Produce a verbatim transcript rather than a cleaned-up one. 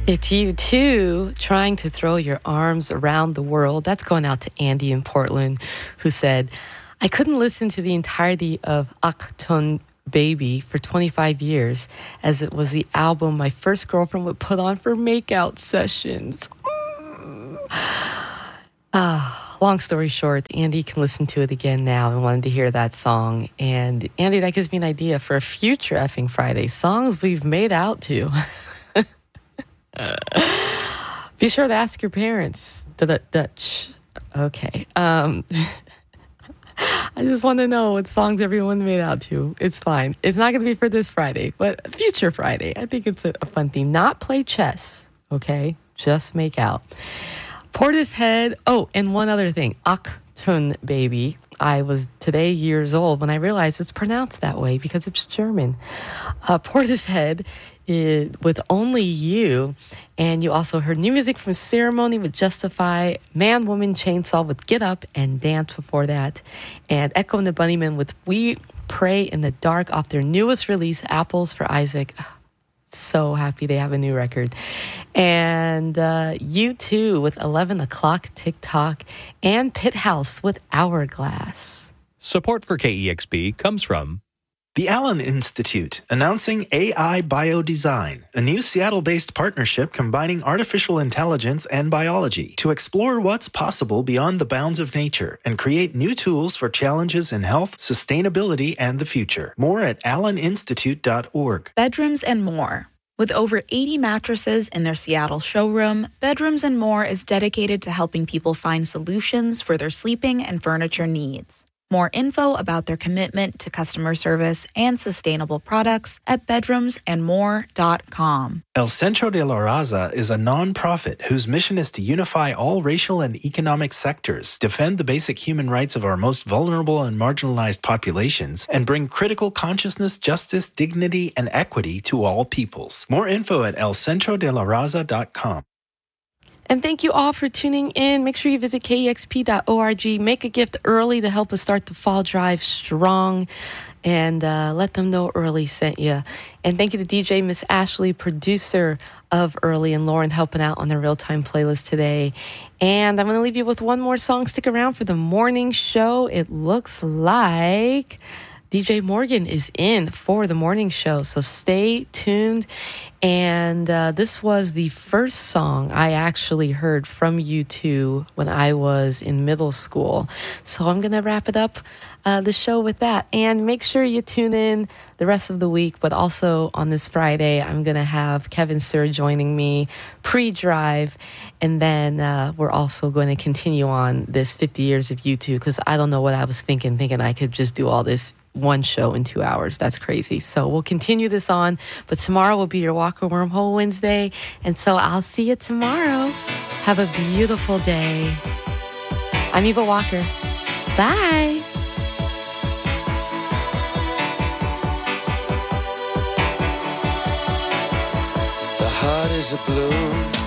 It's you too, trying to throw your arms around the world. That's going out to Andy in Portland, who said, I couldn't listen to the entirety of Achtung Baby for twenty-five years, as it was the album my first girlfriend would put on for makeout sessions. Mm. Ah, long story short, Andy can listen to it again now and wanted to hear that song. And Andy, that gives me an idea for a future Effing Friday, songs we've made out to. Be sure to ask your parents. Dutch. Okay. Um, I just want to know what songs everyone made out to. It's fine. It's not going to be for this Friday, but future Friday. I think it's a, a fun theme. Not play chess, okay? Just make out. Portishead. Oh, and one other thing. Achtung Baby. I was today years old when I realized it's pronounced that way because it's German. Uh, Portishead is With Only You. And you also heard new music from Ceremony with Justify, Man, Woman, Chainsaw with Get Up and Dance before that. And Echo and the Bunnymen with We Pray in the Dark off their newest release, Apples for Isaac. So happy they have a new record. And uh, U two with eleven o'clock TikTok and Pit House with Hourglass. Support for K E X P comes from the Allen Institute, announcing A I Biodesign, a new Seattle-based partnership combining artificial intelligence and biology to explore what's possible beyond the bounds of nature and create new tools for challenges in health, sustainability, and the future. More at allen institute dot org. Bedrooms and More. With over eighty mattresses in their Seattle showroom, Bedrooms and More is dedicated to helping people find solutions for their sleeping and furniture needs. More info about their commitment to customer service and sustainable products at bedrooms and more dot com. El Centro de la Raza is a nonprofit whose mission is to unify all racial and economic sectors, defend the basic human rights of our most vulnerable and marginalized populations, and bring critical consciousness, justice, dignity, and equity to all peoples. More info at el centro de la raza dot com. And thank you all for tuning in. Make sure you visit K E X P dot org. Make a gift early to help us start the fall drive strong. And uh, let them know Early sent you. And thank you to D J Miss Ashley, producer of Early, and Lauren helping out on the real-time playlist today. And I'm going to leave you with one more song. Stick around for the morning show. It looks like D J Morgan is in for the morning show, so stay tuned. And uh, this was the first song I actually heard from U two when I was in middle school. So I'm going to wrap it up, uh, the show with that. And make sure you tune in the rest of the week, but also on this Friday, I'm going to have Kevin Sir joining me pre-drive. And then uh, we're also going to continue on this fifty years of U two, because I don't know what I was thinking, thinking I could just do all this one show in two hours. That's crazy. So we'll continue this on, but tomorrow will be your Walker Wormhole Wednesday. And so I'll see you tomorrow. Have a beautiful day. I'm Eva Walker. Bye. The heart is a blue.